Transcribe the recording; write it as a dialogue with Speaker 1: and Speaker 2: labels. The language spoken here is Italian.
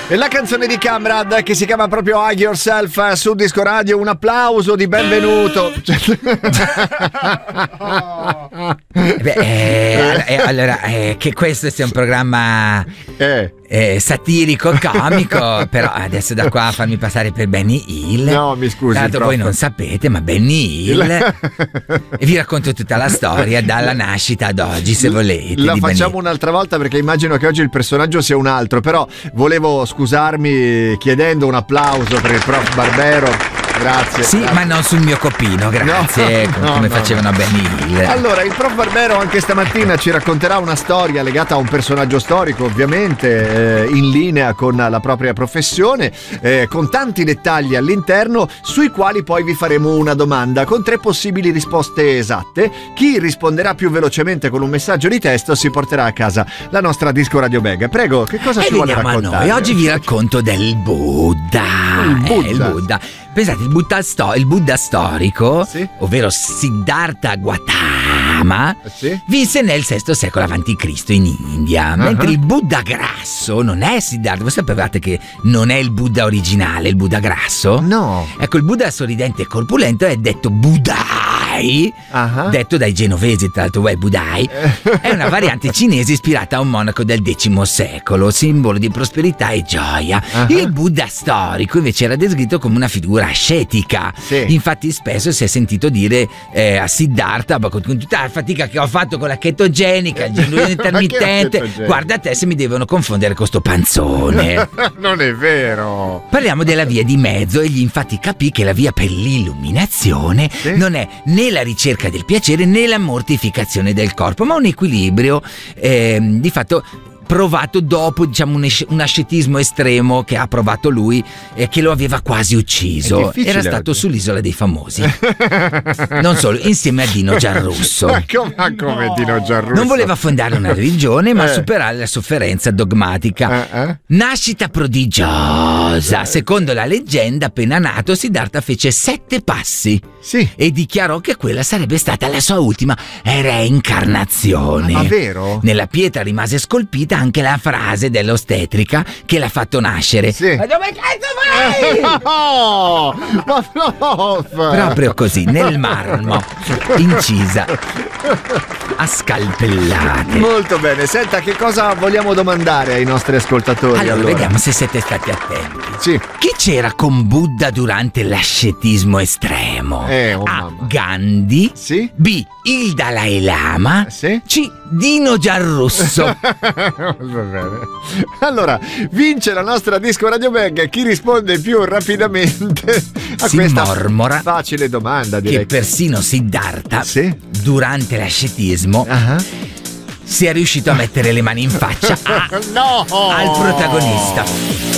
Speaker 1: E la canzone di Kamrad che si chiama proprio Hug Yourself su Disco Radio, un applauso di benvenuto.
Speaker 2: Allora, che questo sia un programma satirico, comico, però adesso da qua a farmi passare per Benny Hill.
Speaker 1: No, mi scusi.
Speaker 2: Tanto voi non sapete, ma Benny Hill e vi racconto tutta la storia dalla nascita ad oggi, se volete.
Speaker 1: La facciamo un'altra volta perché immagino che oggi il personaggio sia un altro, però volevo scusarmi chiedendo un applauso per il prof Barbero. Grazie.
Speaker 2: Sì,
Speaker 1: grazie.
Speaker 2: ma non sul mio copino, grazie, come facevano a Benny Hill.
Speaker 1: Allora, il prof Barbero anche stamattina ci racconterà una storia legata a un personaggio storico, ovviamente in linea con la propria professione, con tanti dettagli all'interno, sui quali poi vi faremo una domanda con 3 possibili risposte esatte. Chi risponderà più velocemente con un messaggio di testo si porterà a casa la nostra Disco Radio Bag. Prego, che cosa ci vuole raccontare?
Speaker 2: Noi oggi vi racconto del Buddha. Il Buddha. Pensate, il Buddha storico, sì, ovvero Siddhartha Gautama, sì, vinse nel VI secolo a.C. in India, mentre il Buddha grasso non è Siddhartha. Voi sapevate che non è il Buddha originale, il Buddha grasso? No. Ecco, il Buddha sorridente e corpulento è detto Budai, detto dai genovesi, tra l'altro, Budai, è una variante cinese ispirata a un monaco del X secolo, simbolo di prosperità e gioia. Il Buddha storico invece era descritto come una figura ascetica. Sì. Infatti spesso si è sentito dire a Siddhartha, con tutta la fatica che ho fatto con la chetogenica, il digiuno intermittente, guarda te se mi devono confondere con sto panzone.
Speaker 1: Non è vero.
Speaker 2: Parliamo della via di mezzo. Egli infatti capì che la via per l'illuminazione non è né la ricerca del piacere né la mortificazione del corpo, ma un equilibrio di fatto provato dopo, diciamo, un ascetismo estremo che ha provato lui e che lo aveva quasi ucciso. Era stato sull'Isola dei Famosi. Non solo, insieme a Dino Giarrusso.
Speaker 1: Ma come Dino Giarrusso?
Speaker 2: Non voleva fondare una religione, ma superare la sofferenza dogmatica. Nascita prodigiosa. Secondo la leggenda, appena nato, Siddhartha fece 7 passi e dichiarò che quella sarebbe stata la sua ultima reincarnazione.
Speaker 1: Ma vero?
Speaker 2: Nella pietra rimase scolpita anche la frase dell'ostetrica che l'ha fatto nascere. Ma dove cazzo vai?
Speaker 1: No!
Speaker 2: Proprio così, nel marmo, incisa a scalpellate.
Speaker 1: Molto bene. Senta, che cosa vogliamo domandare ai nostri ascoltatori?
Speaker 2: Allora, vediamo se siete stati attenti.
Speaker 1: Sì.
Speaker 2: Chi c'era con Buddha durante l'ascetismo estremo? A. Gandhi.
Speaker 1: Sì.
Speaker 2: B. Il Dalai Lama.
Speaker 1: Sì.
Speaker 2: C. Dino Giarrusso.
Speaker 1: Va bene. Allora, vince la nostra Disco Radio Bag chi risponde più rapidamente a questa
Speaker 2: mormora
Speaker 1: facile domanda, direi.
Speaker 2: Che persino Siddhartha durante l'ascetismo si è riuscito a mettere le mani in faccia al protagonista.